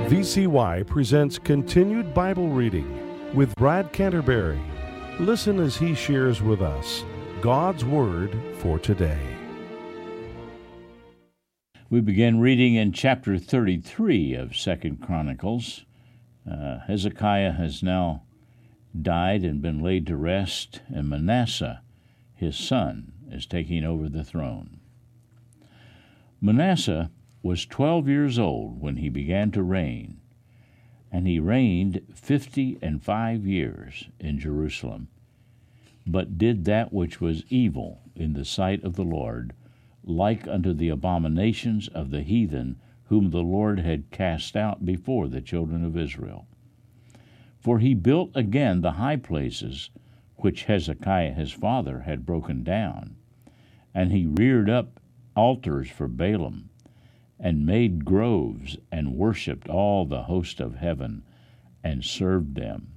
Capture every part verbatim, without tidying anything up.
V C Y presents Continued Bible Reading with Brad Canterbury. Listen as he shares with us God's Word for today. We begin reading in chapter thirty-three of Second Chronicles. Uh, Hezekiah has now died and been laid to rest, and Manasseh, his son, is taking over the throne. Manasseh was twelve years old when he began to reign, and he reigned fifty and five years in Jerusalem, but did that which was evil in the sight of the Lord, like unto the abominations of the heathen, whom the Lord had cast out before the children of Israel. For he built again the high places which Hezekiah his father had broken down, and he reared up altars for Baalim, and made groves, and worshipped all the host of heaven, and served them.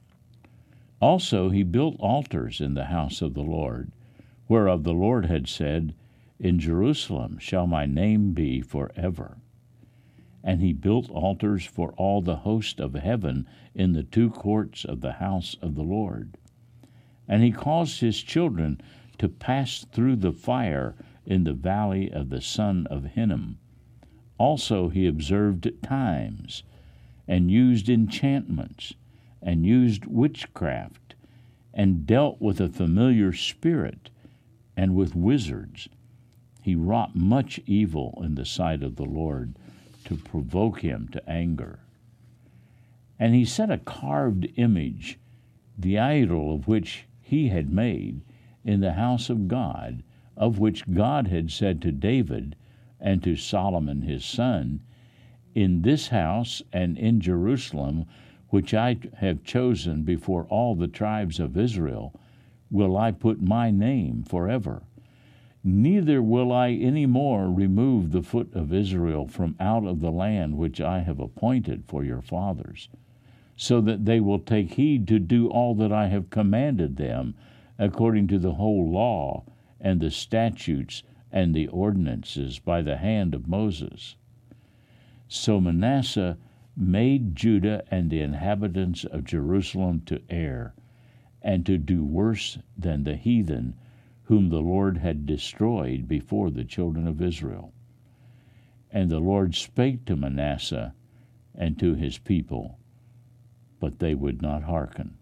Also he built altars in the house of the Lord, whereof the Lord had said, In Jerusalem shall my name be forever. And he built altars for all the host of heaven in the two courts of the house of the Lord. And he caused his children to pass through the fire in the valley of the son of Hinnom. Also he observed times, and used enchantments, and used witchcraft, and dealt with a familiar spirit, and with wizards. He wrought much evil in the sight of the Lord, to provoke him to anger. And he set a carved image, the idol of which he had made, in the house of God, of which God had said to David and to Solomon his son, In this house and in Jerusalem, which I have chosen before all the tribes of Israel, will I put my name forever. Neither will I any more remove the foot of Israel from out of the land which I have appointed for your fathers, so that they will take heed to do all that I have commanded them, according to the whole law and the statutes and the ordinances by the hand of Moses. So Manasseh made Judah and the inhabitants of Jerusalem to err, and to do worse than the heathen, whom the Lord had destroyed before the children of Israel. And the Lord spake to Manasseh and to his people, but they would not hearken.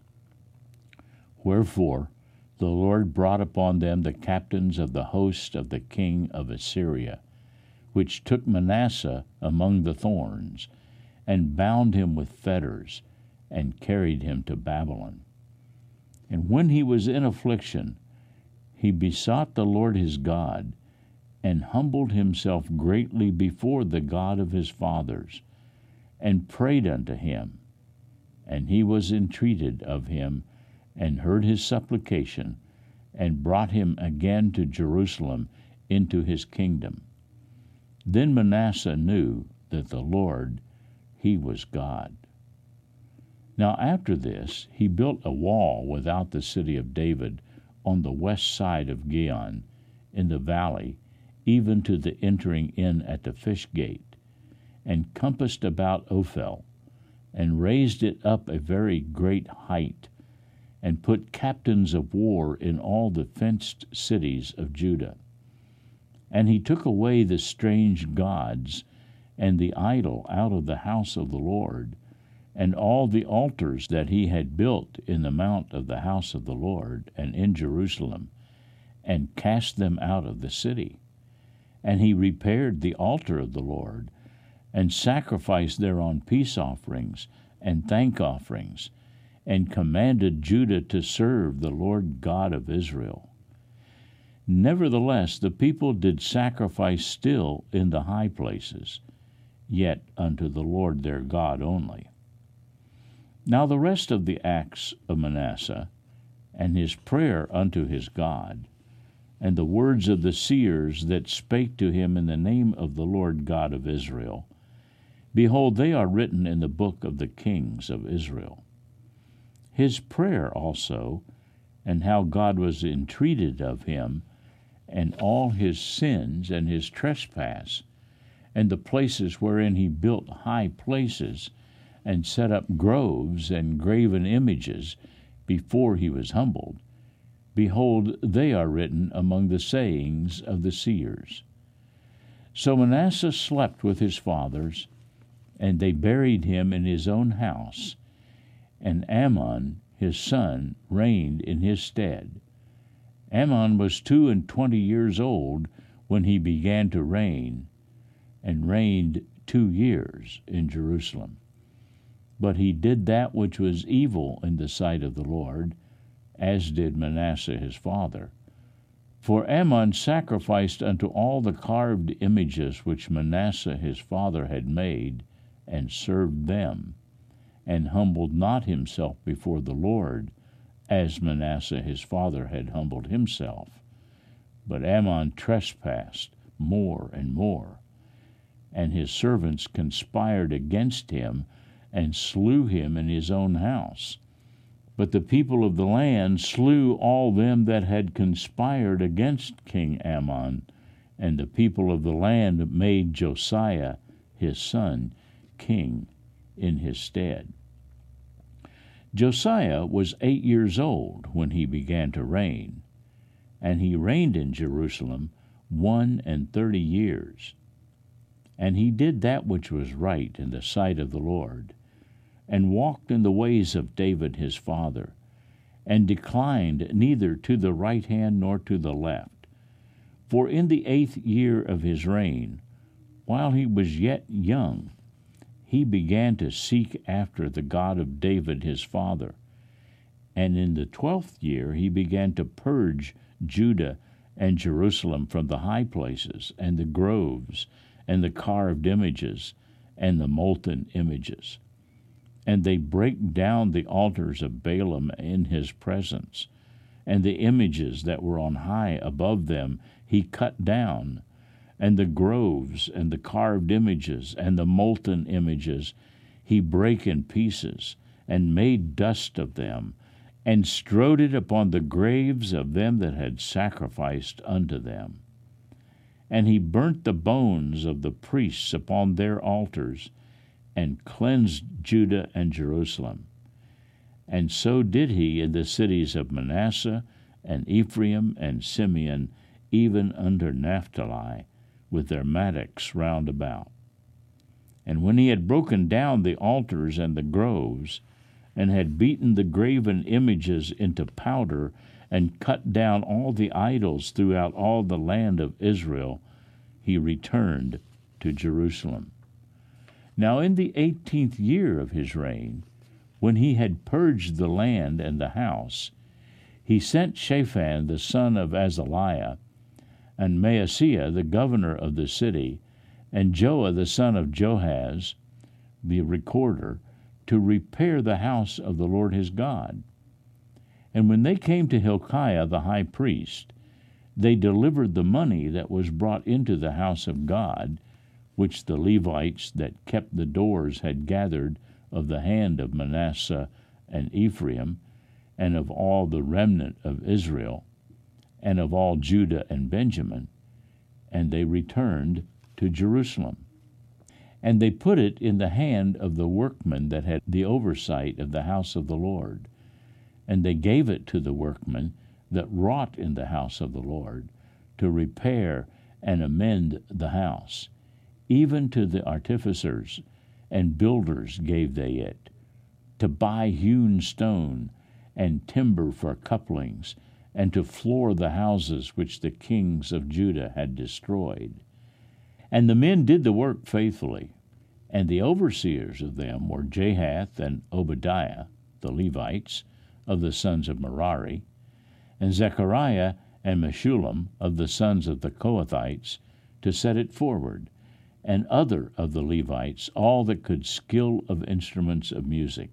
Wherefore the Lord brought upon them the captains of the host of the king of Assyria, which took Manasseh among the thorns, and bound him with fetters, and carried him to Babylon. And when he was in affliction, he besought the Lord his God, and humbled himself greatly before the God of his fathers, and prayed unto him. And he was entreated of him, and heard his supplication, and brought him again to Jerusalem into his kingdom. Then Manasseh knew that the Lord, he was God. Now after this he built a wall without the city of David, on the west side of Gihon, in the valley, even to the entering in at the fish gate, and compassed about Ophel, and raised it up a very great height, and put captains of war in all the fenced cities of Judah. And he took away the strange gods and the idol out of the house of the Lord, and all the altars that he had built in the mount of the house of the Lord and in Jerusalem, and cast them out of the city. And he repaired the altar of the Lord, and sacrificed thereon peace offerings and thank offerings, and commanded Judah to serve the Lord God of Israel. Nevertheless the people did sacrifice still in the high places, yet unto the Lord their God only. Now the rest of the acts of Manasseh, and his prayer unto his God, and the words of the seers that spake to him in the name of the Lord God of Israel, behold, they are written in the book of the kings of Israel. His prayer also, and how God was entreated of him, and all his sins and his trespass, and the places wherein he built high places, and set up groves and graven images before he was humbled, behold, they are written among the sayings of the seers. So Manasseh slept with his fathers, and they buried him in his own house, and Amon his son reigned in his stead. Amon was two and twenty years old when he began to reign, and reigned two years in Jerusalem. But he did that which was evil in the sight of the Lord, as did Manasseh his father. For Amon sacrificed unto all the carved images which Manasseh his father had made, and served them, and humbled not himself before the Lord, as Manasseh his father had humbled himself. But Amon trespassed more and more, and his servants conspired against him, and slew him in his own house. But the people of the land slew all them that had conspired against King Amon, and the people of the land made Josiah his son king in his stead. Josiah was eight years old when he began to reign, and he reigned in Jerusalem one and thirty years. And he did that which was right in the sight of the Lord, and walked in the ways of David his father, and declined neither to the right hand nor to the left. For in the eighth year of his reign, while he was yet young, he began to seek after the God of David his father. And in the twelfth year he began to purge Judah and Jerusalem from the high places, and the groves, and the carved images, and the molten images. And they brake down the altars of Baalim in his presence, and the images that were on high above them he cut down, and the groves, and the carved images, and the molten images he brake in pieces, and made dust of them, and strowed it upon the graves of them that had sacrificed unto them. And he burnt the bones of the priests upon their altars, and cleansed Judah and Jerusalem. And so did he in the cities of Manasseh, and Ephraim, and Simeon, even under Naphtali, with their mattocks round about. And when he had broken down the altars and the groves, and had beaten the graven images into powder, and cut down all the idols throughout all the land of Israel, he returned to Jerusalem. Now in the eighteenth year of his reign, when he had purged the land and the house, he sent Shaphan the son of Azaliah, and Maaseiah the governor of the city, and Joah the son of Joahaz, the recorder, to repair the house of the Lord his God. And when they came to Hilkiah the high priest, they delivered the money that was brought into the house of God, which the Levites that kept the doors had gathered of the hand of Manasseh and Ephraim, and of all the remnant of Israel, and of all Judah and Benjamin, and they returned to Jerusalem. And they put it in the hand of the workmen that had the oversight of the house of the Lord, and they gave it to the workmen that wrought in the house of the Lord, to repair and amend the house. Even to the artificers and builders gave they it, to buy hewn stone and timber for couplings, and to floor the houses which the kings of Judah had destroyed. And the men did the work faithfully, and the overseers of them were Jahath and Obadiah, the Levites, of the sons of Merari, and Zechariah and Meshullam of the sons of the Kohathites, to set it forward, and other of the Levites, all that could skill of instruments of music.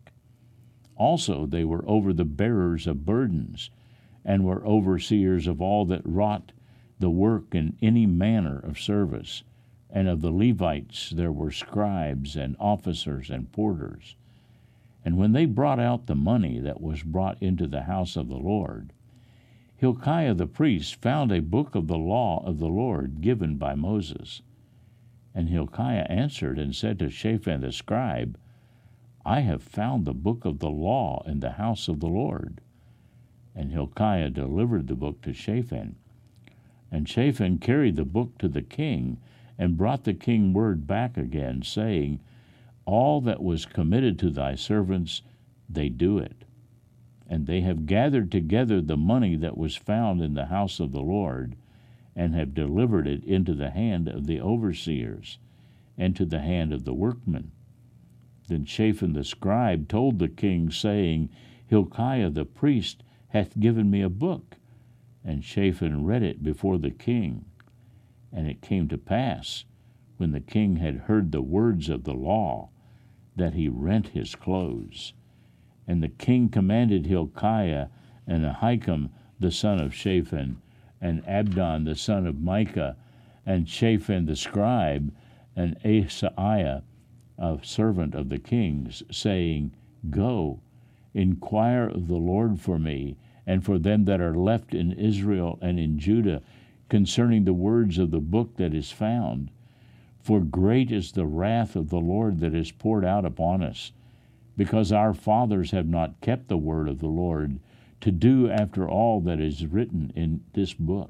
Also they were over the bearers of burdens, and were overseers of all that wrought the work in any manner of service. And of the Levites there were scribes and officers and porters. And when they brought out the money that was brought into the house of the Lord, Hilkiah the priest found a book of the law of the Lord given by Moses. And Hilkiah answered and said to Shaphan the scribe, I have found the book of the law in the house of the Lord. And Hilkiah delivered the book to Shaphan. And Shaphan carried the book to the king, and brought the king word back again, saying, All that was committed to thy servants, they do it. And they have gathered together the money that was found in the house of the Lord, and have delivered it into the hand of the overseers, and to the hand of the workmen. Then Shaphan the scribe told the king, saying, Hilkiah the priest hath given me a book. And Shaphan read it before the king. And it came to pass, when the king had heard the words of the law, that he rent his clothes. And the king commanded Hilkiah and Ahikam the son of Shaphan, and Abdon the son of Micah, and Shaphan the scribe, and Asaiah, a servant of the king's, saying, Go, inquire of the Lord for me, and for them that are left in Israel and in Judah, concerning the words of the book that is found. For great is the wrath of the Lord that is poured out upon us, because our fathers have not kept the word of the Lord, to do after all that is written in this book.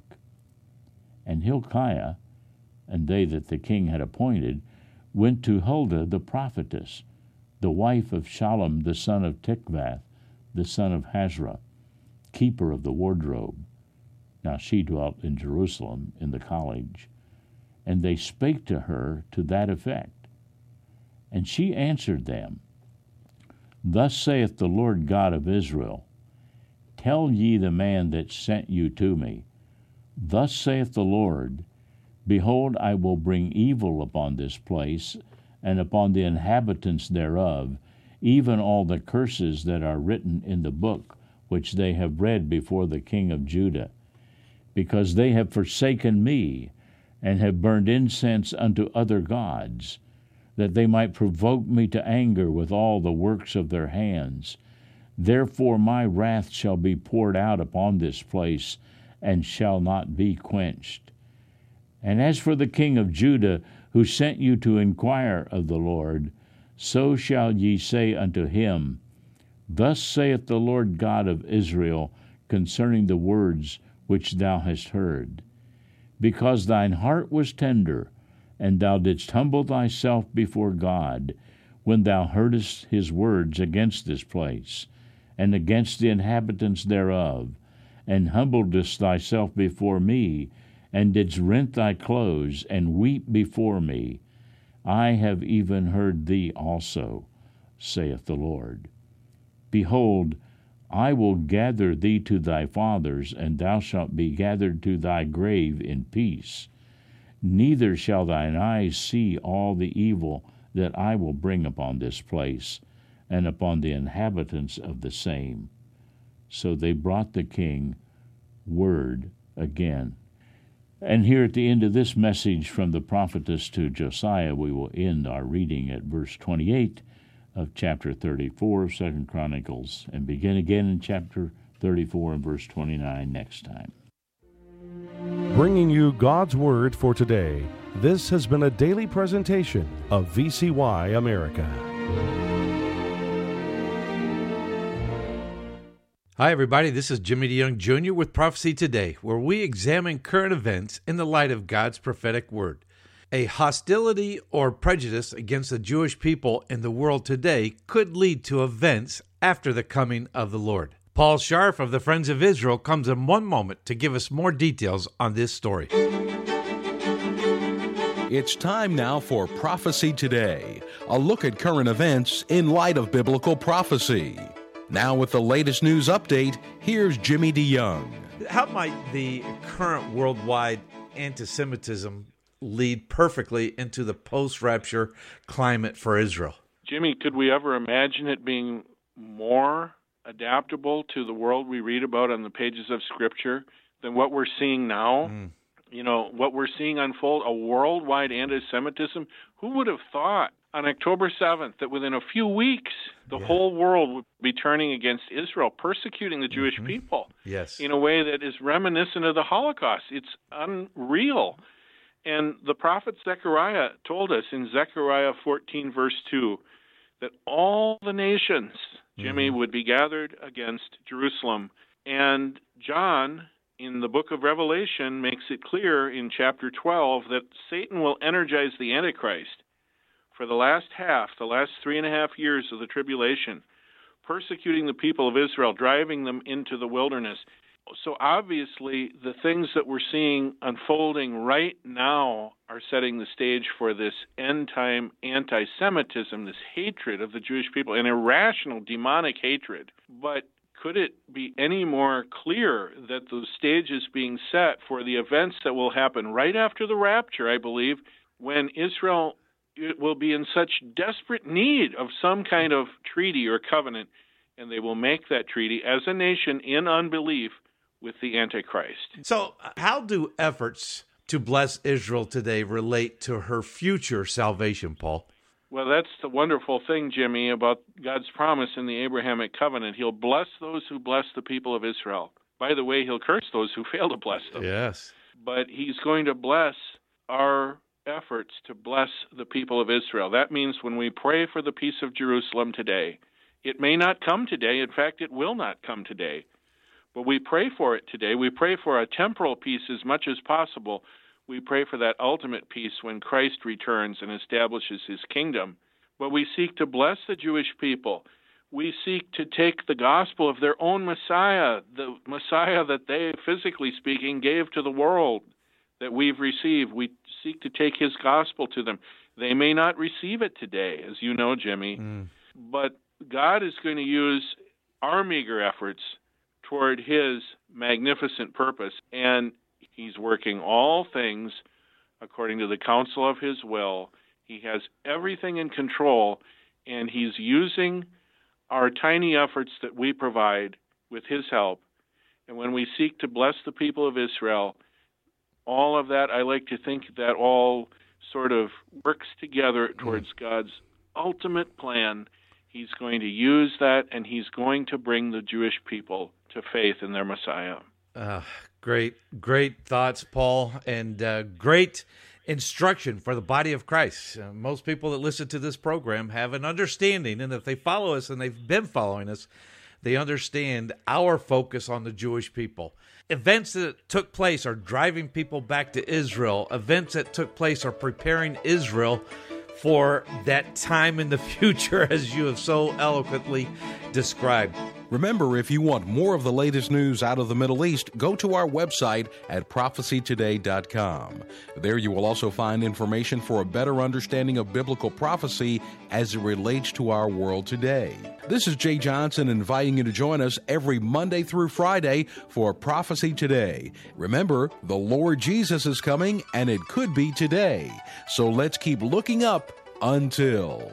And Hilkiah, and they that the king had appointed, went to Huldah the prophetess, the wife of Shallum the son of Tikvath, the son of Hazra, keeper of the wardrobe. Now she dwelt in Jerusalem in the college. And they spake to her to that effect. And she answered them, Thus saith the Lord God of Israel, Tell ye the man that sent you to me, Thus saith the Lord, Behold, I will bring evil upon this place, and upon the inhabitants thereof, even all the curses that are written in the book which they have read before the king of Judah, because they have forsaken me, and have burned incense unto other gods, that they might provoke me to anger with all the works of their hands. Therefore my wrath shall be poured out upon this place, and shall not be quenched. And as for the king of Judah, who sent you to inquire of the Lord, so shall ye say unto him, Thus saith the Lord God of Israel concerning the words which thou hast heard. Because thine heart was tender, and thou didst humble thyself before God, when thou heardest his words against this place, and against the inhabitants thereof, and humbledest thyself before me, and didst rent thy clothes, and weep before me, I have even heard thee also, saith the Lord. Behold, I will gather thee to thy fathers, and thou shalt be gathered to thy grave in peace. Neither shall thine eyes see all the evil that I will bring upon this place, and upon the inhabitants of the same. So they brought the king word again. And here at the end of this message from the prophetess to Josiah, we will end our reading at verse twenty-eight of chapter thirty-four of Second Chronicles, and begin again in chapter thirty-four and verse twenty-nine next time. Bringing you God's Word for today, this has been a daily presentation of V C Y America. Hi, everybody. This is Jimmy DeYoung Junior with Prophecy Today, where we examine current events in the light of God's prophetic word. A hostility or prejudice against the Jewish people in the world today could lead to events after the coming of the Lord. Paul Scharf of the Friends of Israel comes in one moment to give us more details on this story. It's time now for Prophecy Today, a look at current events in light of biblical prophecy. Now with the latest news update, here's Jimmy DeYoung. How might the current worldwide anti-Semitism lead perfectly into the post-rapture climate for Israel? Jimmy, could we ever imagine it being more adaptable to the world we read about on the pages of Scripture than what we're seeing now? Mm. You know, what we're seeing unfold, a worldwide anti-Semitism. Who would have thought on October seventh that within a few weeks the yeah. whole world would be turning against Israel, persecuting the Jewish mm-hmm. people yes. in a way that is reminiscent of the Holocaust? It's unreal. And the prophet Zechariah told us in Zechariah fourteen, verse two, that all the nations, Jimmy, Mm-hmm. would be gathered against Jerusalem. And John, in the book of Revelation, makes it clear in chapter twelve that Satan will energize the Antichrist for the last half, the last three and a half years of the tribulation, persecuting the people of Israel, driving them into the wilderness. So obviously, the things that we're seeing unfolding right now are setting the stage for this end-time anti-Semitism, this hatred of the Jewish people, an irrational, demonic hatred. But could it be any more clear that the stage is being set for the events that will happen right after the rapture, I believe, when Israel will be in such desperate need of some kind of treaty or covenant, and they will make that treaty as a nation in unbelief with the Antichrist. So how do efforts to bless Israel today relate to her future salvation, Paul? Well, that's the wonderful thing, Jimmy, about God's promise in the Abrahamic covenant. He'll bless those who bless the people of Israel. By the way, he'll curse those who fail to bless them. Yes. But he's going to bless our efforts to bless the people of Israel. That means when we pray for the peace of Jerusalem today, it may not come today. In fact, it will not come today. But we pray for it today. We pray for a temporal peace as much as possible. We pray for that ultimate peace when Christ returns and establishes his kingdom. But we seek to bless the Jewish people. We seek to take the gospel of their own Messiah, the Messiah that they, physically speaking, gave to the world that we've received. We seek to take his gospel to them. They may not receive it today, as you know, Jimmy, mm. but God is going to use our meager efforts toward his magnificent purpose, and he's working all things according to the counsel of his will. He has everything in control, and he's using our tiny efforts that we provide with his help. And when we seek to bless the people of Israel, all of that, I like to think that all sort of works together towards mm. God's ultimate plan. He's going to use that, and he's going to bring the Jewish people to faith in their Messiah. Uh, great, great thoughts, Paul, and uh, great instruction for the body of Christ. Uh, most people that listen to this program have an understanding, and if they follow us, and they've been following us, they understand our focus on the Jewish people. Events that took place are driving people back to Israel. Events that took place are preparing Israel for that time in the future, as you have so eloquently described. Remember, if you want more of the latest news out of the Middle East, go to our website at prophecy today dot com. There you will also find information for a better understanding of biblical prophecy as it relates to our world today. This is Jay Johnson inviting you to join us every Monday through Friday for Prophecy Today. Remember, the Lord Jesus is coming, and it could be today. So let's keep looking up until...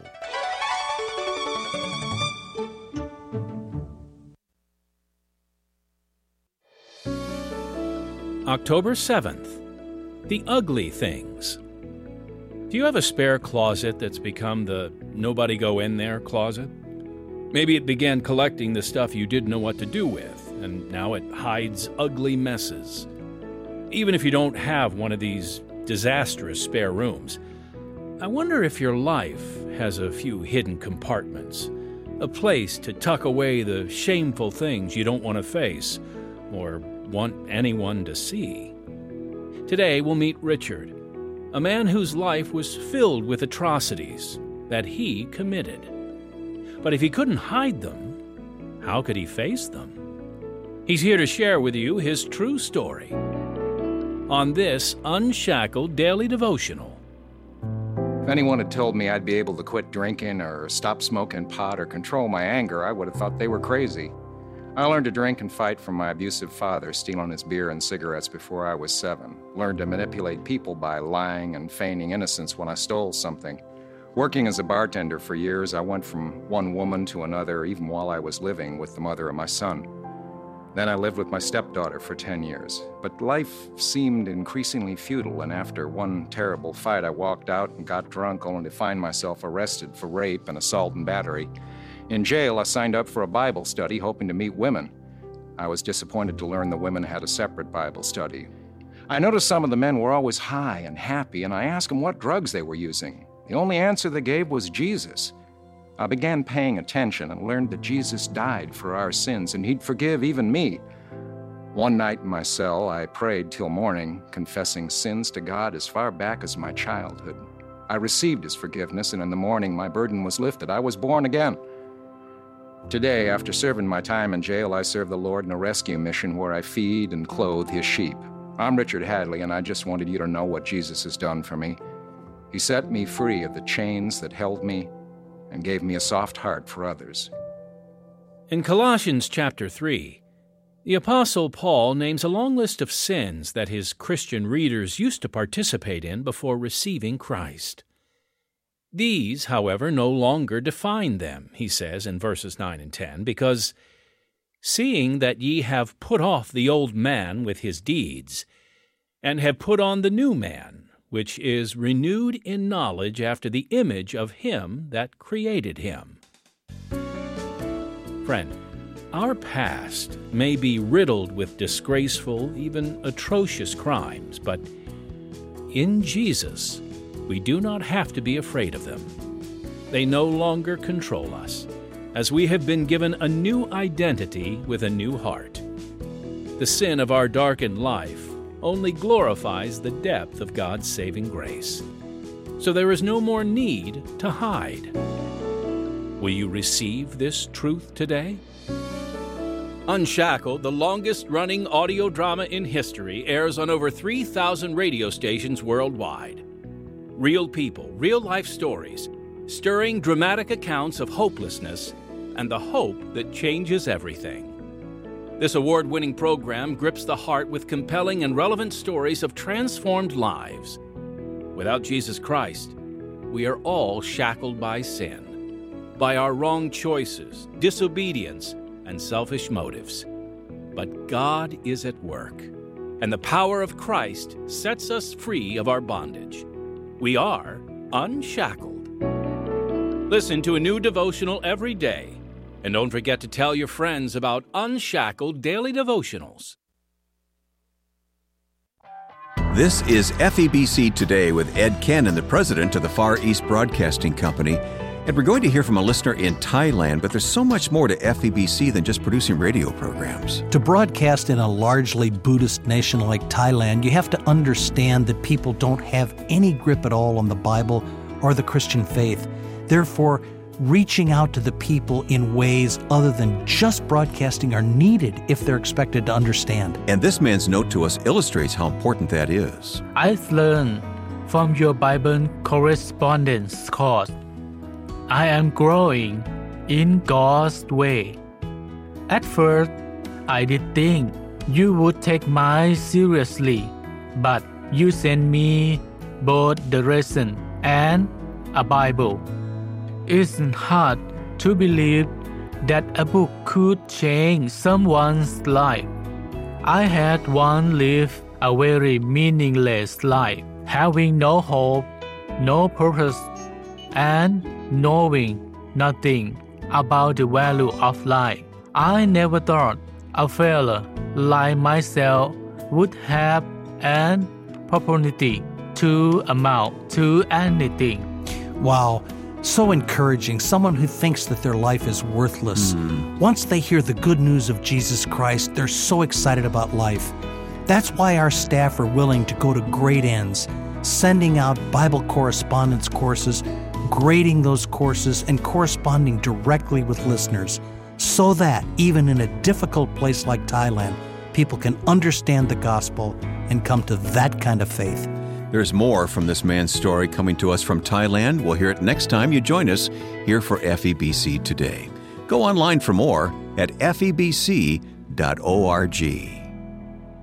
October seventh, The Ugly Things. Do you have a spare closet that's become the nobody go in there closet? Maybe it began collecting the stuff you didn't know what to do with, and now it hides ugly messes. Even if you don't have one of these disastrous spare rooms, I wonder if your life has a few hidden compartments, a place to tuck away the shameful things you don't want to face or want anyone to see. Today we'll meet Richard, a man whose life was filled with atrocities that he committed. But if he couldn't hide them, how could he face them? He's here to share with you his true story on this Unshackled Daily Devotional. If anyone had told me I'd be able to quit drinking or stop smoking pot or control my anger, I would have thought they were crazy. I learned to drink and fight from my abusive father, stealing his beer and cigarettes before I was seven. Learned to manipulate people by lying and feigning innocence when I stole something. Working as a bartender for years, I went from one woman to another, even while I was living with the mother of my son. Then I lived with my stepdaughter for ten years. But life seemed increasingly futile, and after one terrible fight, I walked out and got drunk, only to find myself arrested for rape and assault and battery. In jail, I signed up for a Bible study, hoping to meet women. I was disappointed to learn the women had a separate Bible study. I noticed some of the men were always high and happy, and I asked them what drugs they were using. The only answer they gave was Jesus. I began paying attention and learned that Jesus died for our sins and he'd forgive even me. One night in my cell, I prayed till morning, confessing sins to God as far back as my childhood. I received his forgiveness, and in the morning my burden was lifted. I was born again. Today, after serving my time in jail, I serve the Lord in a rescue mission where I feed and clothe his sheep. I'm Richard Hadley, and I just wanted you to know what Jesus has done for me. He set me free of the chains that held me and gave me a soft heart for others. In Colossians chapter three, the Apostle Paul names a long list of sins that his Christian readers used to participate in before receiving Christ. These, however, no longer define them, he says in verses nine and ten, because, seeing that ye have put off the old man with his deeds, and have put on the new man, which is renewed in knowledge after the image of him that created him. Friend, our past may be riddled with disgraceful, even atrocious crimes, but in Jesus, we do not have to be afraid of them. They no longer control us, as we have been given a new identity with a new heart. The sin of our darkened life only glorifies the depth of God's saving grace. So there is no more need to hide. Will you receive this truth today? Unshackled, the longest-running audio drama in history, airs on over three thousand radio stations worldwide. Real people, real-life stories, stirring dramatic accounts of hopelessness and the hope that changes everything. This award-winning program grips the heart with compelling and relevant stories of transformed lives. Without Jesus Christ, we are all shackled by sin, by our wrong choices, disobedience, and selfish motives. But God is at work, and the power of Christ sets us free of our bondage. We are unshackled. Listen to a new devotional every day, and don't forget to tell your friends about Unshackled Daily Devotionals. This is F E B C Today with Ed Cannon, the president of the Far East Broadcasting Company. And we're going to hear from a listener in Thailand, but there's so much more to F E B C than just producing radio programs. To broadcast in a largely Buddhist nation like Thailand, you have to understand that people don't have any grip at all on the Bible or the Christian faith. Therefore, reaching out to the people in ways other than just broadcasting are needed if they're expected to understand. And this man's note to us illustrates how important that is. I've learned from your Bible correspondence course. I am growing in God's way. At first, I did think you would take mine seriously, but you sent me both the lesson and a Bible. It's hard to believe that a book could change someone's life. I had once lived a very meaningless life, having no hope, no purpose, and knowing nothing about the value of life. I never thought a fellow like myself would have an opportunity to amount to anything. Wow, so encouraging. Someone who thinks that their life is worthless. Mm. Once they hear the good news of Jesus Christ, they're so excited about life. That's why our staff are willing to go to great ends, sending out Bible correspondence courses, grading those courses, and corresponding directly with listeners, so that even in a difficult place like Thailand, people can understand the gospel and come to that kind of faith. There's more from this man's story coming to us from Thailand. We'll hear it next time you join us here for F E B C Today. Go online for more at F E B C dot org.